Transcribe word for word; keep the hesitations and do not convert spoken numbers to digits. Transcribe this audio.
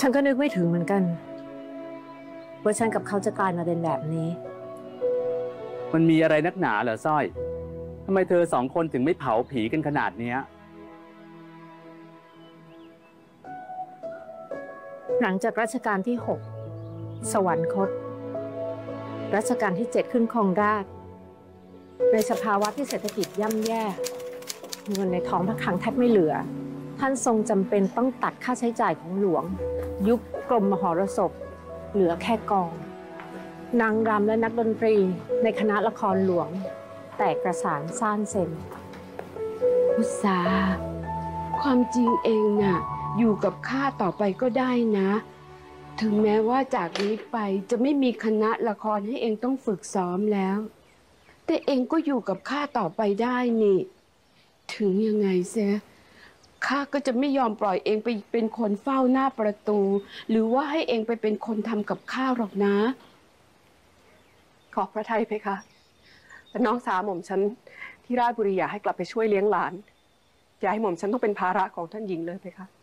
ฉันก็นึกไม่ถึงเหมือนกันว่าฉันกับเขาจะกลายมาเป็นแบบนี้มันมีอะไรนักหนาเหรอสร้อยทำไมเธอสองคนถึงไม่เผาผีกันขนาดเนี้ยหลังจากรัชกาลที่หกสวรรคตรัชกาลที่เจ็ดขึ้นครองราชย์ในสภาวะที่เศรษฐกิจย่ำแย่เงินในท้องพระคลังแทบไม่เหลือท่านทรงจำเป็นต้องตัดค่าใช้จ่ายของหลวงยุบกรมมหรสพเหลือแค่กองนางรำและนักดนตรีในคณะละครหลวงแตกกระสานซ่านเซ็นอุษาความจริงเองน่ะอยู่กับข้าต่อไปก็ได้นะถึงแม้ว่าจากนี้ไปจะไม่มีคณะละครให้เองต้องฝึกซ้อมแล้วแต่เองก็อยู่กับข้าต่อไปได้นี่ถึงยังไงเสียข้าก็จะไม่ยอมปล่อยเองไปเป็นคนเฝ้าหน้าประตูหรือว่าให้เองไปเป็นคนทำกับข้าวหรอกนะขอบพระทัยเพคะแต่น้องสาวหม่อมฉันที่ราชบุรีอยากให้กลับไปช่วยเลี้ยงหลานอย่าให้หม่อมฉันต้องเป็นภาระของท่านหญิงเลยเพคะ